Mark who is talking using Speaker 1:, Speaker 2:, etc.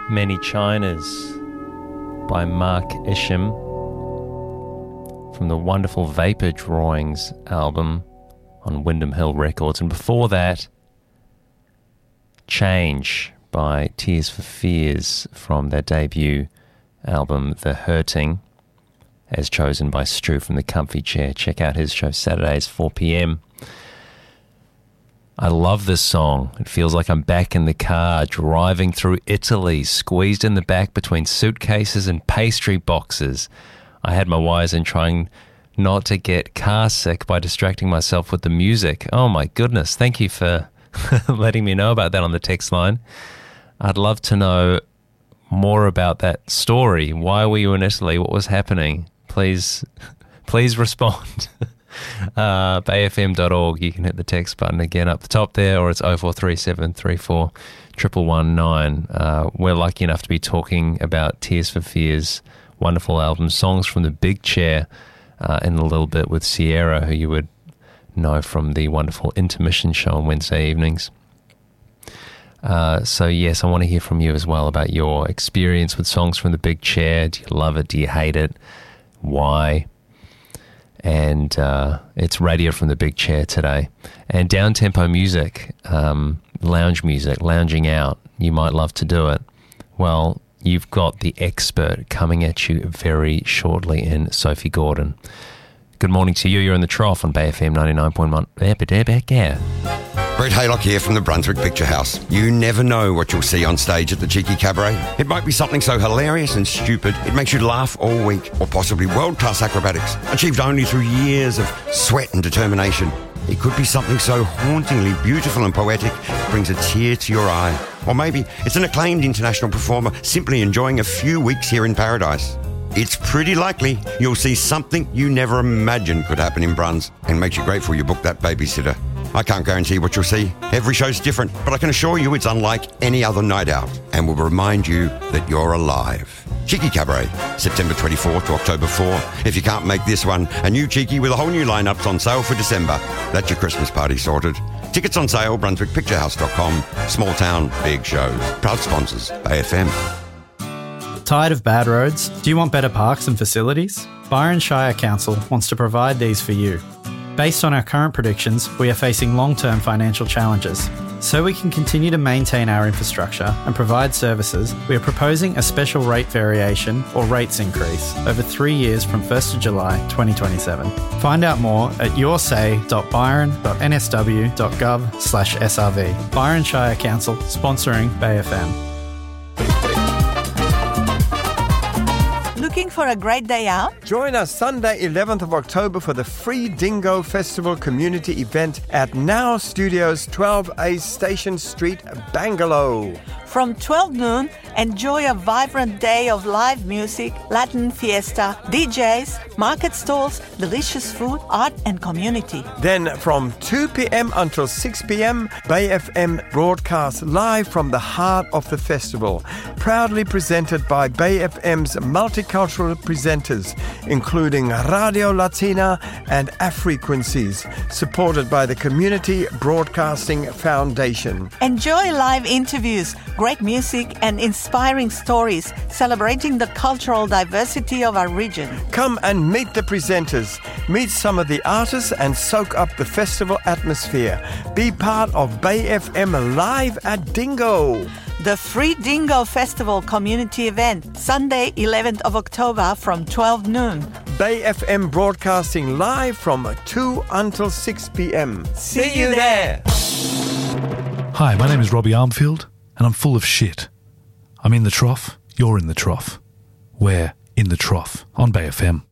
Speaker 1: Many Chinas by Mark Isham from the wonderful Vapor Drawings album on Windham Hill Records. And before that, Change by Tears for Fears from their debut album, The Hurting, as chosen by Stu from the Comfy Chair. Check out his show Saturdays, 4 p.m. I love this song. It feels like I'm back in the car, driving through Italy, squeezed in the back between suitcases and pastry boxes. I had my wires in, trying not to get car sick by distracting myself with the music. Oh my goodness, thank you for letting me know about that on the text line. I'd love to know more about that story. Why were you in Italy? What was happening? Please respond. bayfm.org. You can hit the text button again up the top there, or it's 0437 34 119. We're lucky enough to be talking about Tears for Fears' wonderful album, Songs from the Big Chair, in a little bit with Sierra, who you would know from the wonderful Intermission show on Wednesday evenings. So yes, I want to hear from you as well about your experience with Songs from the Big Chair. Do you love it? Do you hate it? Why? And it's Radio from the Big Chair today. And down-tempo music, lounge music, lounging out, you might love to do it. Well, you've got the expert coming at you very shortly in Sophie Gordon. Good morning to you. You're in the Trough on Bay FM 99.1. Yeah.
Speaker 2: Brett Haylock here from the Brunswick Picture House. You never know what you'll see on stage at the Cheeky Cabaret. It might be something so hilarious and stupid it makes you laugh all week, or possibly world-class acrobatics, achieved only through years of sweat and determination. It could be something so hauntingly beautiful and poetic it brings a tear to your eye. Or maybe it's an acclaimed international performer simply enjoying a few weeks here in paradise. It's pretty likely you'll see something you never imagined could happen in Bruns, and makes you grateful you booked that babysitter. I can't guarantee what you'll see. Every show's different, but I can assure you it's unlike any other night out, and will remind you that you're alive. Cheeky Cabaret, September 24th to October 4. If you can't make this one, a new Cheeky with a whole new lineup's on sale for December. That's your Christmas party sorted. Tickets on sale, brunswickpicturehouse.com. Small town, big shows. Proud sponsors, AFM.
Speaker 3: Tired of bad roads? Do you want better parks and facilities? Byron Shire Council wants to provide these for you. Based on our current predictions, we are facing long-term financial challenges. So we can continue to maintain our infrastructure and provide services, we are proposing a special rate variation or rates increase over 3 years from 1st of July 2027. Find out more at yoursay.byron.nsw.gov/SRV. Byron Shire Council, sponsoring Bay FM.
Speaker 4: Looking for a great day out?
Speaker 5: Join us Sunday 11th of October for the Free Dingo Festival community event at Now Studios, 12A Station Street, Bangalore.
Speaker 4: From 12 noon, enjoy a vibrant day of live music, Latin fiesta, DJs, market stalls, delicious food, art and community.
Speaker 5: Then from 2 p.m. until 6 p.m, Bay FM broadcasts live from the heart of the festival. Proudly presented by Bay FM's multicultural presenters, including Radio Latina and Afriquencies, supported by the Community Broadcasting Foundation.
Speaker 4: Enjoy live interviews, great music and inspiring stories celebrating the cultural diversity of our region.
Speaker 5: Come and meet the presenters, meet some of the artists and soak up the festival atmosphere. Be part of Bay FM Live at Dingo.
Speaker 4: The Free Dingo Festival community event, Sunday 11th of October from 12 noon.
Speaker 5: Bay FM broadcasting live from 2 until 6 p.m.
Speaker 4: See you there.
Speaker 6: Hi, my name is Robbie Armfield, and I'm full of shit. I'm in the trough, you're in the trough. We're in the trough on Bay FM.